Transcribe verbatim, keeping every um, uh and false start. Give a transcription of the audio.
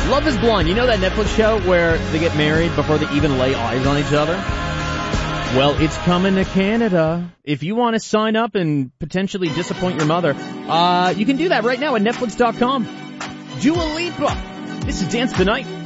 Love is Blind. You know that Netflix show where they get married before they even lay eyes on each other? Well, it's coming to Canada. If you want to sign up and potentially disappoint your mother, uh, you can do that right now at Netflix dot com. Dua Lipa. This is Dance the Night.